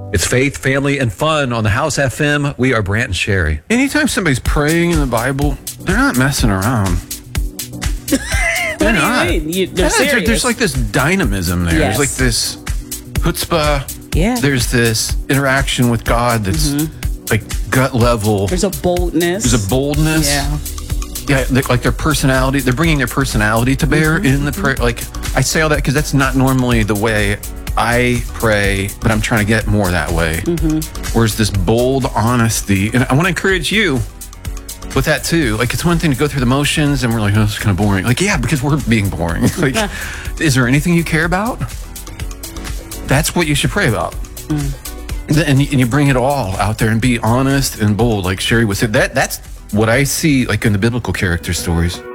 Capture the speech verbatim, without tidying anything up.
It's faith, family, and fun on the House F M. We are Brant and Sherry. Anytime somebody's praying in the Bible, they're not messing around. What They're do not. you mean? You, they're Yeah, serious. there- there's like this dynamism there. Yes. There's like this chutzpah. Yeah. There's this interaction with God that's like gut level. There's a boldness. There's a boldness. Yeah. Yeah, they- like their personality. They're bringing their personality to bear in the prayer. Like, I say all that because that's not normally the way I pray, but I'm trying to get more that way. Where's this bold honesty? And I want to encourage you with that too. Like, it's one thing to go through the motions and we're like, oh, it's kind of boring. Like, yeah, because we're being boring. Like, is there anything you care about? That's what you should pray about. Mm. And, you, and you bring it all out there and be honest and bold, like Sherry was saying. That, that's what I see, like, in the biblical character stories.